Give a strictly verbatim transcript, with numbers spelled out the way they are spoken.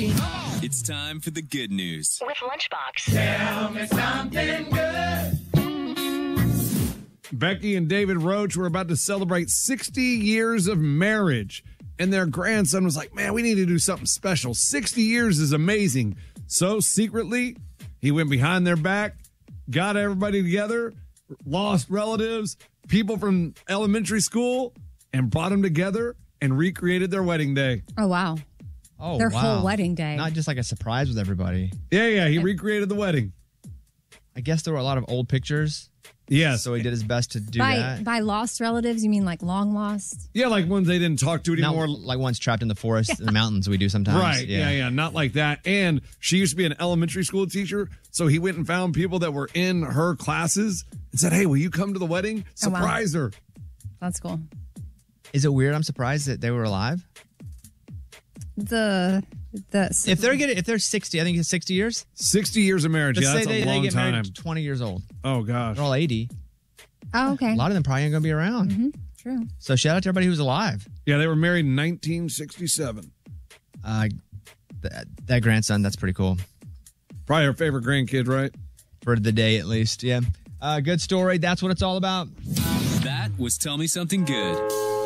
me. It's time for the good news. With Lunchbox. Tell me something good. Becky and David Roach were about to celebrate sixty years of marriage. And their grandson was like, man, we need to do something special. sixty years is amazing. So secretly, he went behind their back, got everybody together, lost relatives, people from elementary school, and brought them together and recreated their wedding day. Oh, wow. Oh, Their wow. whole wedding day. Not just like a surprise with everybody. Yeah, yeah, he recreated the wedding. I guess there were a lot of old pictures. Yes. So he did his best to do by, that. By lost relatives, you mean like long lost? Yeah, like ones they didn't talk to anymore. Not like ones trapped in the forest, in the mountains we do sometimes. Right, yeah. yeah, yeah, not like that. And she used to be an elementary school teacher, so he went and found people that were in her classes and said, hey, will you come to the wedding? Surprise oh, wow. her. That's cool. Is it weird? I'm surprised that they were alive. The the if they're getting if they're sixty, I think it's sixty years. sixty years of marriage. Let's yeah, say that's they, a long they get time. married twenty years old. Oh gosh, they're all eighty. Oh, okay. A lot of them probably ain't gonna be around. Mm-hmm. True. So shout out to everybody who's alive. Yeah, they were married in nineteen sixty-seven. Uh, that, that grandson, that's pretty cool. Probably her favorite grandkid, right? For the day, at least. Yeah. Uh, good story. That's what it's all about. That was Tell Me Something Good.